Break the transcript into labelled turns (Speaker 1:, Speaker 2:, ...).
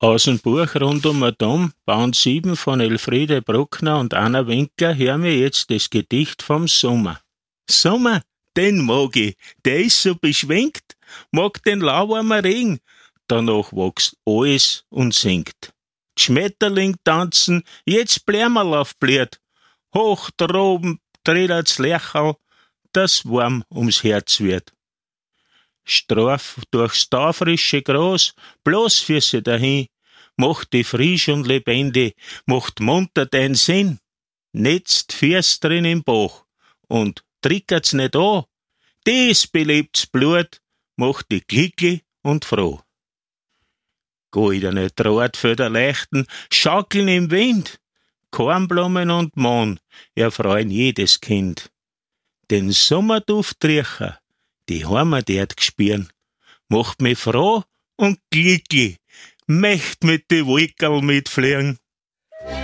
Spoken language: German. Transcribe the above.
Speaker 1: Aus dem Buch Rund um den Dom, Band 7 von Elfriede Bruckner und Anna Winkler, hören wir jetzt das Gedicht vom Sommer. Sommer, den mag ich, der ist so beschwingt, mag den lauwarmen Regen, danach wächst alles und singt. Schmetterling tanzen, jetzt Blärmerl auf Blät, hoch droben trillert's Lercherl, das warm ums Herz wird. Straf durchs taufrische Gras, bloß Füße dahin, macht die frisch und lebendig, macht munter dein Sinn, netzt Füß drin im Bach und trickert's nicht an, das belebt's Blut, macht die glücklich und froh. Goldene Drahtfelder leuchten, schaukeln im Wind, Kornblumen und Mohn erfreuen jedes Kind. Den Sommerduft riechen, die Heimaterd gspüren, macht mich froh und glücklich, möcht mit die Wolkerl mitfliegen.